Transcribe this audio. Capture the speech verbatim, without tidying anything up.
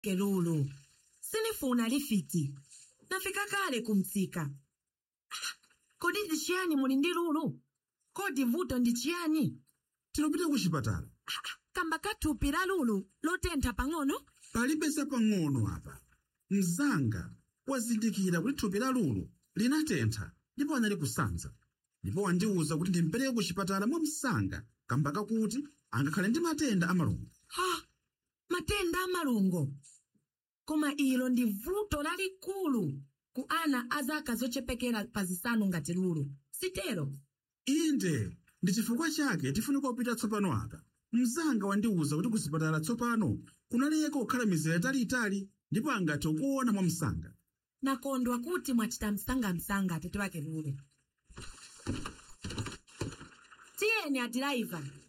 Kelulu, sinifuna lifiti. Nafika kale kumtsika. Kodi ndi chiyani muli ndi Lulu? Kodi vuto ndi chiyani? Tinopita ku chipatala. Kamba kathupi la Lulu lotentha pang'ono? Palibe zapang'ono apa. Mzanga wazindikira kuti thupi la Lulu linatentha ndipo anali kusanza. Ndipo wandiwuza kuti ndimpereke ku chipatala mwa msanga kamba kakuti angakhale ndi matenda amalungo. Ha! Matenda amalungo. Koma ilo ndi vuto lalikulu ku ana azaka zochepekera pa zisanu ngati Lulu. Sitero? Inde, ndi chifukwa chake tifunika kupita tsopano apa. Mzanga wandiwuza kuti ku chipatala tsopano kunaleka kukhala mizere italiitali ndipo angathe kuona mwa msanga. Nakondwa kuti mwachita msanga-msanga atete wake Lulu. Tiyeni adiraiva.